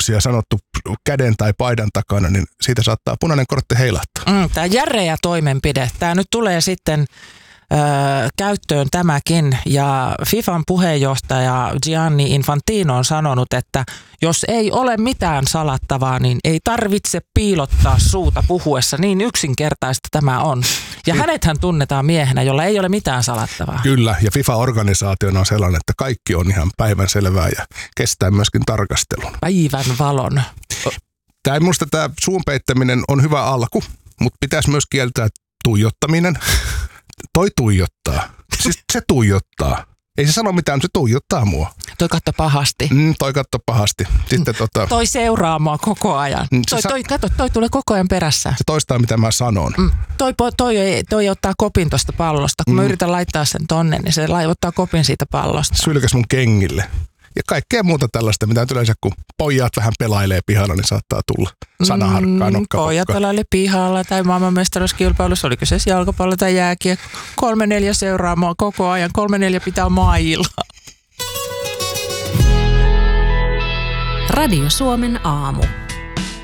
laukauksia sanottu käden tai paidan takana, niin siitä saattaa punainen kortti heilahtaa. Tämä järeä toimenpide. Tämä nyt tulee sitten käyttöön tämäkin, ja FIFAn puheenjohtaja Gianni Infantino on sanonut, että jos ei ole mitään salattavaa, niin ei tarvitse piilottaa suuta puhuessa. Niin yksinkertaista tämä on. Ja hänethän tunnetaan miehenä, jolla ei ole mitään salattavaa. Kyllä, ja FIFA-organisaationa on sellainen, että kaikki on ihan päivänselvää ja kestää myöskin tarkastelun. Päivän valon. Minusta tämä suun peittäminen on hyvä alku, mutta pitäisi myös kieltää tuijottaminen. Toi tuijottaa. Siis se tuijottaa. Ei se sano mitään, se tuijottaa mua. Toi katso pahasti. Toi katso pahasti. Sitten Toi seuraa mua koko ajan. Toi tulee koko ajan perässä. Se toistaa, mitä mä sanon. Toi ottaa kopin tosta pallosta. Kun mä yritän laittaa sen tonne, niin se ottaa kopin siitä pallosta. Sylkäs mun kengille. Ja kaikkea muuta tällaista, mitä yleensä kun pojat vähän pelailee pihalla, niin saattaa tulla sanaharkkaa, nokkapokka. Pojat pelailee pihalla tai maailmanmestaruuskilpailussa, oliko se jalkapallo tai jääkiekko. 3-4 seuraa mua koko ajan, 3-4 pitää mailla. Radio Suomen aamu.